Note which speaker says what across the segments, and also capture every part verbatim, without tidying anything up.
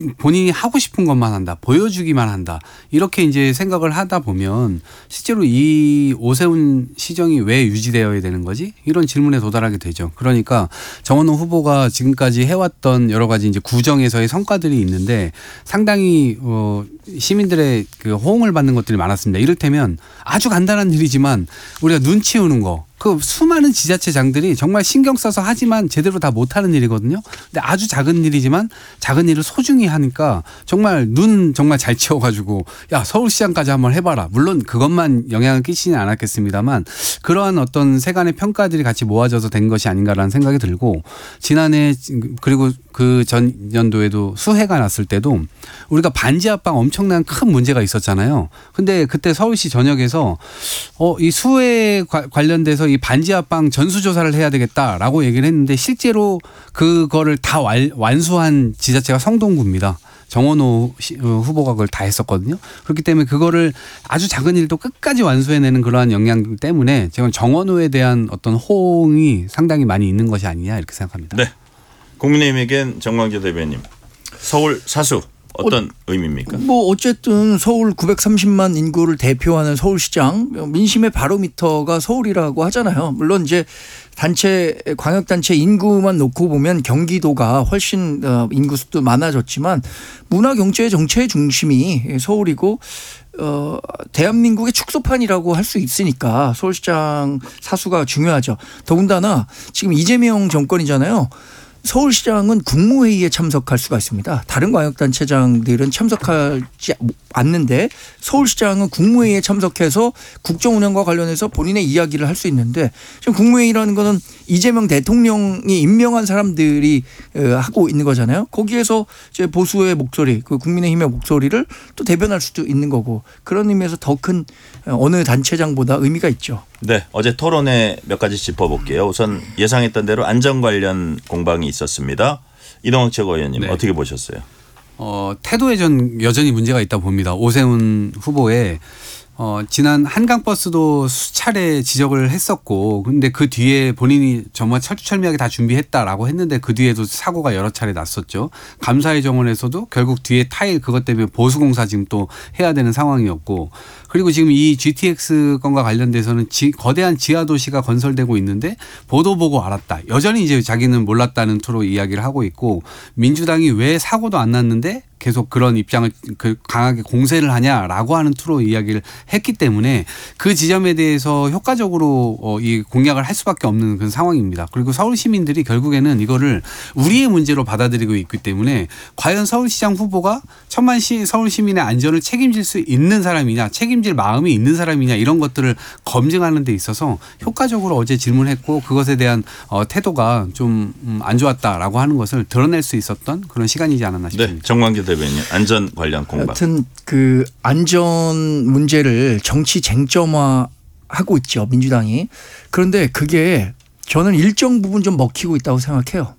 Speaker 1: 본인이 하고 싶은 것만 한다, 보여주기만 한다, 이렇게 이제 생각을 하다 보면 실제로 이 오세훈 시정이 왜 유지되어야 되는 거지? 이런 질문에 도달하게 되죠. 그러니까 정원호 후보가 지금까지 해왔던 여러 가지 이제 구정에서의 성과들이 있는데 상당히 어 시민들의 그 호응을 받는 것들이 많았습니다. 이를테면 아주 간단한 일이지만 우리가 눈 치우는 거. 그 수많은 지자체장들이 정말 신경 써서 하지만 제대로 다 못하는 일이거든요. 근데 아주 작은 일이지만 작은 일을 소중히 하니까 정말 눈 정말 잘 치워가지고 야 서울시장까지 한번 해봐라. 물론 그것만 영향을 끼치지는 않았겠습니다만 그러한 어떤 세간의 평가들이 같이 모아져서 된 것이 아닌가라는 생각이 들고 지난해 그리고 그 전년도에도 수해가 났을 때도 우리가 반지 하방 엄청난 큰 문제가 있었잖아요. 근데 그때 서울시 전역에서 어, 이 수해에 관련돼서 이 반지 하방 전수조사를 해야 되겠다라고 얘기를 했는데 실제로 그거를 다 완수한 지자체가 성동구입니다. 정원호 후보가 그걸 다 했었거든요. 그렇기 때문에 그거를 아주 작은 일도 끝까지 완수해내는 그러한 역량 때문에 제가 정원호에 대한 어떤 호응이 상당히 많이 있는 것이 아니냐 이렇게 생각합니다.
Speaker 2: 네. 국민의힘에겐 정광재 대변인 서울 사수 어떤 어, 의미입니까?
Speaker 3: 뭐 어쨌든 서울 구백삼십만 인구를 대표하는 서울시장 민심의 바로미터가 서울이라고 하잖아요. 물론 이제 단체 광역단체 인구만 놓고 보면 경기도가 훨씬 인구 수도 많아졌지만 문화경제 정체의 중심이 서울이고 어, 대한민국의 축소판이라고 할 수 있으니까 서울시장 사수가 중요하죠. 더군다나 지금 이재명 정권이잖아요. 서울시장은 국무회의에 참석할 수가 있습니다. 다른 광역단체장들은 참석하지 않는데 서울시장은 국무회의에 참석해서 국정운영과 관련해서 본인의 이야기를 할 수 있는데 지금 국무회의라는 거는 이재명 대통령이 임명한 사람들이 하고 있는 거잖아요. 거기에서 이제 보수의 목소리, 그 국민의힘의 목소리를 또 대변할 수도 있는 거고 그런 의미에서 더 큰 어느 단체장보다 의미가 있죠.
Speaker 2: 네, 어제 토론회 몇 가지 짚어볼게요. 우선 예상했던 대로 안전 관련 공방이 있었습니다. 이동학 최고위원님 네. 어떻게 보셨어요?
Speaker 1: 어, 태도에 전 여전히 문제가 있다고 봅니다. 오세훈 후보의 어, 지난 한강버스도 수차례 지적을 했었고 근데 그 뒤에 본인이 정말 철두철미하게 다 준비했다라고 했는데 그 뒤에도 사고가 여러 차례 났었죠. 감사의 정원에서도 결국 뒤에 타일 그것 때문에 보수공사 지금 또 해야 되는 상황이었고 그리고 지금 이 지티엑스 건과 관련돼서는 지, 거대한 지하도시가 건설되고 있는데 보도 보고 알았다. 여전히 이제 자기는 몰랐다는 투로 이야기를 하고 있고 민주당이 왜 사고도 안 났는데 계속 그런 입장을 그 강하게 공세를 하냐라고 하는 투로 이야기를 했기 때문에 그 지점에 대해서 효과적으로 이 공략을 할 수밖에 없는 그런 상황입니다. 그리고 서울 시민들이 결국에는 이거를 우리의 문제로 받아들이고 있기 때문에 과연 서울시장 후보가 천만 시 서울 시민의 안전을 책임질 수 있는 사람이냐 책임질 마음이 있는 사람이냐 이런 것들을 검증하는 데 있어서 효과적으로 어제 질문했고 그것에 대한 태도가 좀 안 좋았다라고 하는 것을 드러낼 수 있었던 그런 시간이지 않았나 싶습니다.
Speaker 2: 네, 정광재 대변인 안전 관련 공방.
Speaker 3: 하여튼 그 안전 문제를 정치 쟁점화하고 있죠 민주당이. 그런데 그게 저는 일정 부분 좀 먹히고 있다고 생각해요.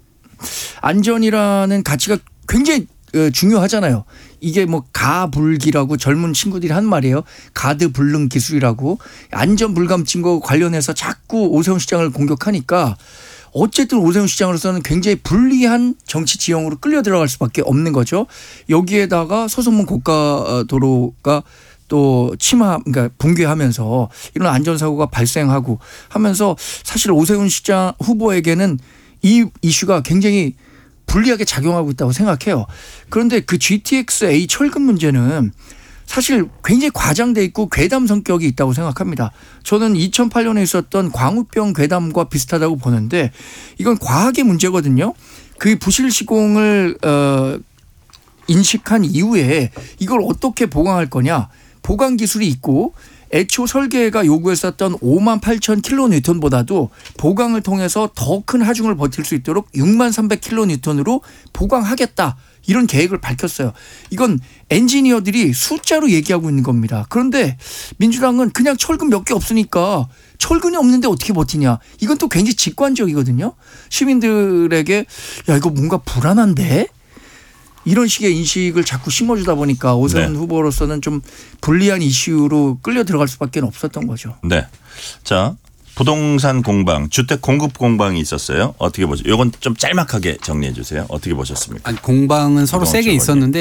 Speaker 3: 안전이라는 가치가 굉장히 중요하잖아요. 이게 뭐 가불기라고 젊은 친구들이 한 말이에요. 가드불능 기술이라고. 안전 불감증과 관련해서 자꾸 오세훈 시장을 공격하니까 어쨌든 오세훈 시장으로서는 굉장히 불리한 정치 지형으로 끌려 들어갈 수밖에 없는 거죠. 여기에다가 서소문 고가도로가 또 침하, 그러니까 붕괴하면서 이런 안전사고가 발생하고 하면서 사실 오세훈 시장 후보에게는 이 이슈가 굉장히 불리하게 작용하고 있다고 생각해요. 그런데 그 지티엑스에이 철근 문제는 사실 굉장히 과장돼 있고 괴담 성격이 있다고 생각합니다. 저는 이천팔 년에 있었던 광우병 괴담과 비슷하다고 보는데 이건 과학의 문제거든요. 그 부실 시공을 어, 인식한 이후에 이걸 어떻게 보강할 거냐. 보강 기술이 있고 애초 설계가 요구했었던 오만 팔천 킬로니우턴보다도 보강을 통해서 더 큰 하중을 버틸 수 있도록 육만 삼백 킬로니우턴으로 보강하겠다. 이런 계획을 밝혔어요. 이건 엔지니어들이 숫자로 얘기하고 있는 겁니다. 그런데 민주당은 그냥 철근 몇 개 없으니까 철근이 없는데 어떻게 버티냐. 이건 또 굉장히 직관적이거든요. 시민들에게 야 이거 뭔가 불안한데? 이런 식의 인식을 자꾸 심어주다 보니까 오세훈 네. 후보로서는 좀 불리한 이슈로 끌려 들어갈 수밖에 없었던 거죠.
Speaker 2: 네. 자, 부동산 공방, 주택 공급 공방이 있었어요. 어떻게 보죠? 이건 좀 짤막하게 정리해 주세요. 어떻게 보셨습니까?
Speaker 1: 아니, 공방은 서로
Speaker 2: 이동학
Speaker 1: 세게
Speaker 2: 최고위원님.
Speaker 1: 있었는데